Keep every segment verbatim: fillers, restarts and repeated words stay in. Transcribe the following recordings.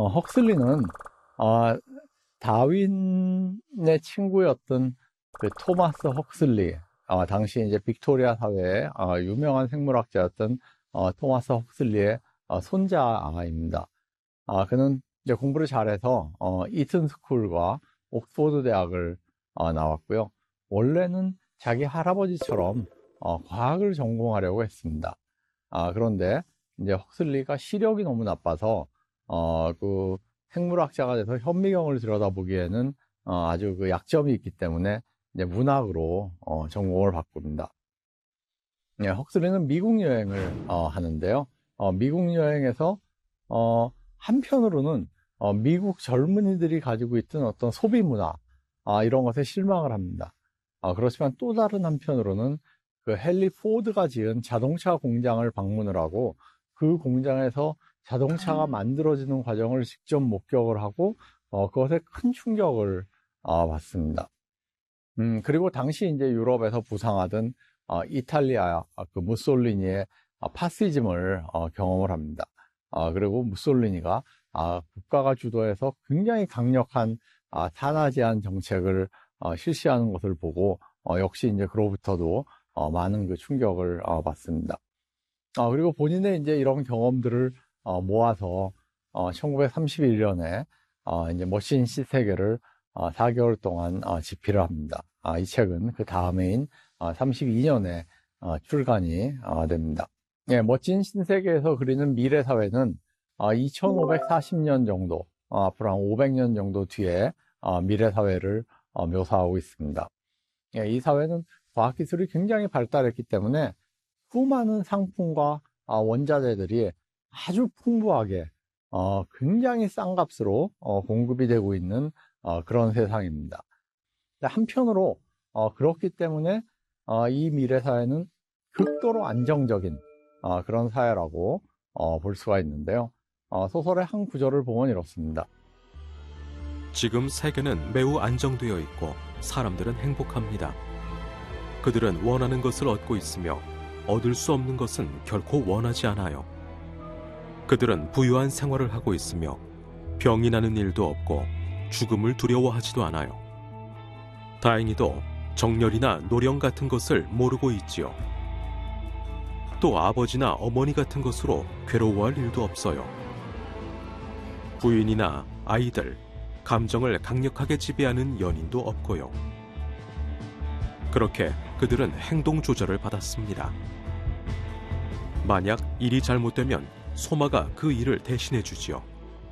어, 헉슬리는 어, 다윈의 친구였던 그 토마스 헉슬리, 어, 당시 이제 빅토리아 사회의 어, 유명한 생물학자였던 어, 토마스 헉슬리의 어, 손자입니다. 아, 그는 이제 공부를 잘해서 어, 이튼 스쿨과 옥스퍼드 대학을 어, 나왔고요. 원래는 자기 할아버지처럼 어, 과학을 전공하려고 했습니다. 아, 그런데 이제 헉슬리가 시력이 너무 나빠서 어, 그 생물학자가 돼서 현미경을 들여다보기에는 어, 아주 그 약점이 있기 때문에 이제 문학으로 어, 전공을 바꿉니다. 네, 헉슬리는 미국 여행을 어, 하는데요. 어, 미국 여행에서 어, 한편으로는 어, 미국 젊은이들이 가지고 있던 어떤 소비 문화 아, 이런 것에 실망을 합니다. 아, 그렇지만 또 다른 한편으로는 그 헨리 포드가 지은 자동차 공장을 방문을 하고 그 공장에서 자동차가 만들어지는 과정을 직접 목격을 하고 어, 그것에 큰 충격을 어, 받습니다. 음, 그리고 당시 이제 유럽에서 부상하던 어, 이탈리아 아, 그 무솔리니의 어, 파시즘을 어, 경험을 합니다. 어, 그리고 무솔리니가 아, 국가가 주도해서 굉장히 강력한 아, 탄화 제한 정책을 어, 실시하는 것을 보고 어, 역시 이제 그로부터도 어, 많은 그 충격을 어, 받습니다. 어, 그리고 본인의 이제 이런 경험들을 어, 모아서 어, 천구백삼십일 년에 어, 이제 멋진 시세계를 어, 사 개월 동안 어, 집필을 합니다. 아, 이 책은 그 다음해인 어, 삼십이 년에 어, 출간이 어, 됩니다. 예, 멋진 신세계에서 그리는 미래 사회는 어, 이천오백사십 년 정도, 어, 앞으로 한 오백 년 정도 뒤에 어, 미래 사회를 어, 묘사하고 있습니다. 예, 이 사회는 과학기술이 굉장히 발달했기 때문에 수많은 상품과 어, 원자재들이 아주 풍부하게 어, 굉장히 싼 값으로 어, 공급이 되고 있는 어, 그런 세상입니다. 한편으로 어, 그렇기 때문에 어, 이 미래 사회는 극도로 안정적인 어, 그런 사회라고 어, 볼 수가 있는데요. 어, 소설의 한 구절을 보면 이렇습니다. 지금 세계는 매우 안정되어 있고 사람들은 행복합니다. 그들은 원하는 것을 얻고 있으며 얻을 수 없는 것은 결코 원하지 않아요. 그들은 부유한 생활을 하고 있으며 병이 나는 일도 없고 죽음을 두려워하지도 않아요. 다행히도 정열이나 노령 같은 것을 모르고 있지요. 또 아버지나 어머니 같은 것으로 괴로워할 일도 없어요. 부인이나 아이들, 감정을 강력하게 지배하는 연인도 없고요. 그렇게 그들은 행동 조절을 받았습니다. 만약 일이 잘못되면 소마가 그 일을 대신해 주지요.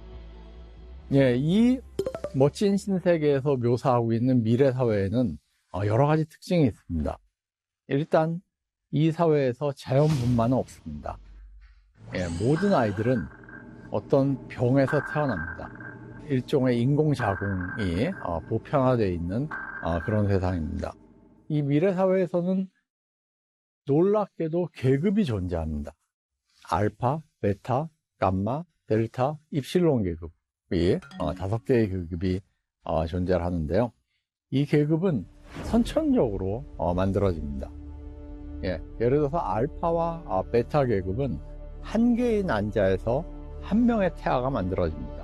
예, 이 멋진 신세계에서 묘사하고 있는 미래 사회에는 여러 가지 특징이 있습니다. 일단 이 사회에서 자연분만은 없습니다. 예, 모든 아이들은 어떤 병에서 태어납니다. 일종의 인공자궁이 보편화되어 있는 그런 세상입니다. 이 미래 사회에서는 놀랍게도 계급이 존재합니다. 알파, 베타, 감마, 델타, 입실론 계급이 어, 다섯 개의 계급이 어, 존재를 하는데요. 이 계급은 선천적으로 어, 만들어집니다. 예, 예를 들어서 알파와 어, 베타 계급은 한 개의 난자에서 한 명의 태아가 만들어집니다.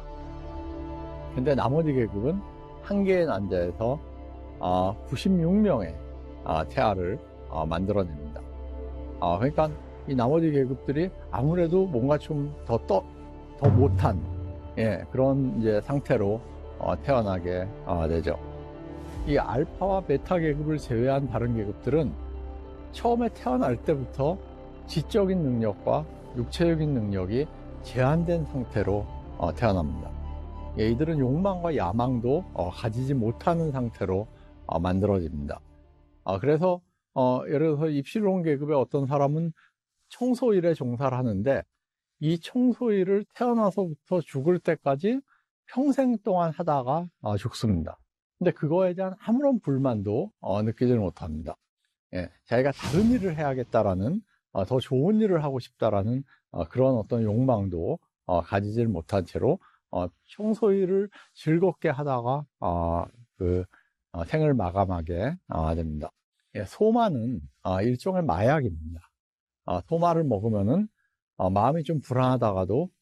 근데 나머지 계급은 한 개의 난자에서 어, 구십육 명의 어, 태아를 어, 만들어냅니다. 어, 그러니까 이 나머지 계급들이 아무래도 뭔가 좀 더 떠, 더 못한, 예, 그런 이제 상태로 어, 태어나게 어, 되죠. 이 알파와 베타 계급을 제외한 다른 계급들은 처음에 태어날 때부터 지적인 능력과 육체적인 능력이 제한된 상태로 어, 태어납니다. 예, 이들은 욕망과 야망도 어, 가지지 못하는 상태로 어, 만들어집니다. 어, 그래서 어, 예를 들어서 입실론 계급의 어떤 사람은 청소 일에 종사를 하는데 이 청소 일을 태어나서부터 죽을 때까지 평생 동안 하다가 어, 죽습니다. 근데 그거에 대한 아무런 불만도 어, 느끼지 못합니다. 예, 자기가 다른 일을 해야겠다라는 어, 더 좋은 일을 하고 싶다라는 어, 그런 어떤 욕망도 어, 가지질 못한 채로 어, 청소 일을 즐겁게 하다가 어, 그 어, 생을 마감하게 어, 됩니다. 예, 소마는 어, 일종의 마약입니다. 어, 소마를 먹으면은 어, 마음이 좀 불안하다가도